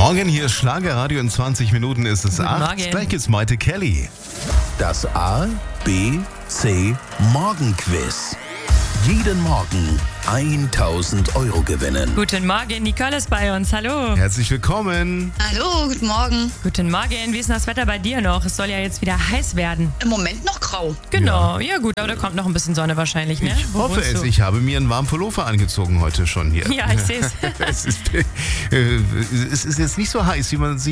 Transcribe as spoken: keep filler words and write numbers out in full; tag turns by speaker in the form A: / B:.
A: Morgen, hier ist Schlagerradio, in zwanzig Minuten ist es
B: Guten
A: acht.
B: Morgen.
A: Gleich geht's Maite Kelly.
C: Das A, B, C Morgenquiz. Jeden Morgen tausend Euro gewinnen.
B: Guten Morgen, Nicole ist bei uns. Hallo.
A: Herzlich willkommen.
D: Hallo, guten Morgen.
B: Guten Morgen. Wie ist denn das Wetter bei dir noch? Es soll ja jetzt wieder heiß werden.
D: Im Moment noch grau.
B: Genau. Ja, gut, aber da kommt noch ein bisschen Sonne wahrscheinlich, ne?
A: Ich
B: Wo
A: hoffe
B: wohnst
A: es.
B: du?
A: Ich habe mir einen warmen Pullover angezogen heute schon hier.
B: Ja, ich sehe es.
A: Es ist, äh, es ist jetzt nicht so heiß, wie man sich